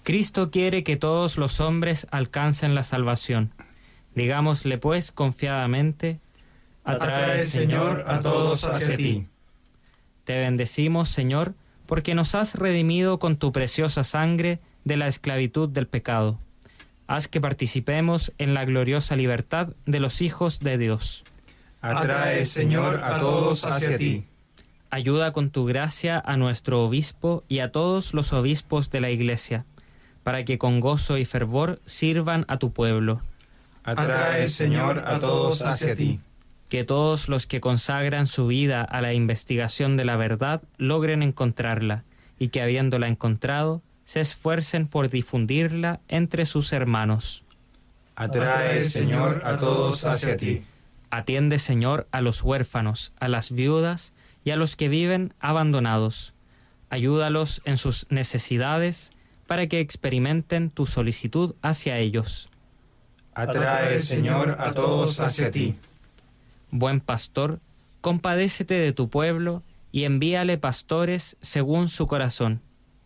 Cristo quiere que todos los hombres alcancen la salvación. Digámosle pues confiadamente: atrae, Señor, a todos hacia ti. Te bendecimos, Señor, porque nos has redimido con tu preciosa sangre de la esclavitud del pecado. Haz que participemos en la gloriosa libertad de los hijos de Dios. Atrae, Señor, a todos hacia ti. Ayuda con tu gracia a nuestro obispo y a todos los obispos de la Iglesia, para que con gozo y fervor sirvan a tu pueblo. Atrae, Señor, a todos hacia ti. Que todos los que consagran su vida a la investigación de la verdad logren encontrarla, y que habiéndola encontrado, se esfuercen por difundirla entre sus hermanos. Atrae, Señor, a todos hacia ti. Atiende, Señor, a los huérfanos, a las viudas y a los que viven abandonados. Ayúdalos en sus necesidades para que experimenten tu solicitud hacia ellos. Atrae, Señor, a todos hacia ti. Buen pastor, compadécete de tu pueblo y envíale pastores según su corazón.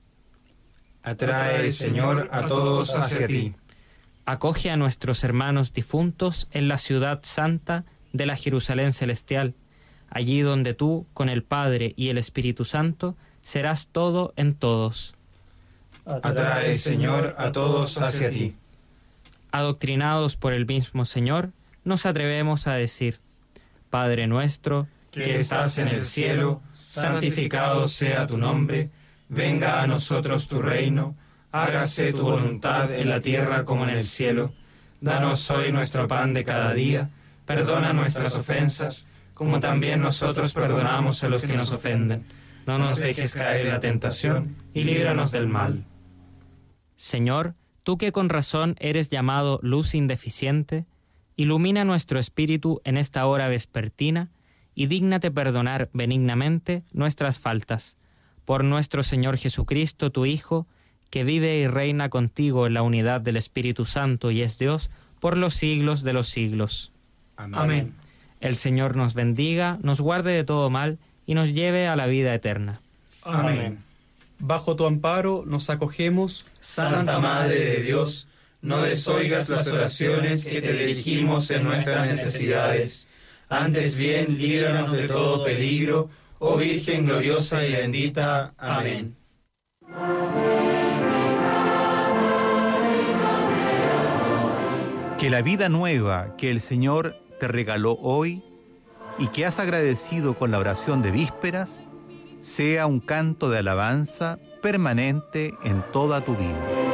Atrae, Señor, a todos hacia ti. Acoge a nuestros hermanos difuntos en la ciudad santa de la Jerusalén celestial, allí donde tú, con el Padre y el Espíritu Santo, serás todo en todos. Atrae, Señor, a todos hacia ti. Adoctrinados por el mismo Señor, nos atrevemos a decir: Padre nuestro, que estás en el cielo, santificado sea tu nombre, venga a nosotros tu reino, hágase tu voluntad en la tierra como en el cielo. Danos hoy nuestro pan de cada día, perdona nuestras ofensas, como también nosotros perdonamos a los que nos ofenden. No nos dejes caer en la tentación, y líbranos del mal. Señor, tú que con razón eres llamado luz indeficiente, ilumina nuestro espíritu en esta hora vespertina y dígnate perdonar benignamente nuestras faltas. Por nuestro Señor Jesucristo, tu Hijo, que vive y reina contigo en la unidad del Espíritu Santo y es Dios por los siglos de los siglos. Amén. El Señor nos bendiga, nos guarde de todo mal y nos lleve a la vida eterna. Amén. Bajo tu amparo nos acogemos, Santa Madre de Dios, no desoigas las oraciones que te dirigimos en nuestras necesidades. Antes bien, líbranos de todo peligro, oh Virgen gloriosa y bendita. Amén. Que la vida nueva que el Señor te regaló hoy y que has agradecido con la oración de vísperas, sea un canto de alabanza permanente en toda tu vida.